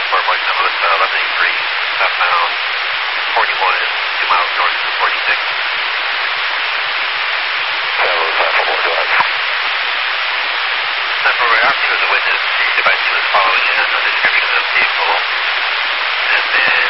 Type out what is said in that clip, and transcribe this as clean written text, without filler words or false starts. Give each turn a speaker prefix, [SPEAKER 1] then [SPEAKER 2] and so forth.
[SPEAKER 1] Airport, Mike Nimbus, 1183, southbound 41 and 2 miles north of 46.
[SPEAKER 2] Bravo, 544, go ahead.
[SPEAKER 1] Number after you as a witness, the device was following in a description of the vehicle, and then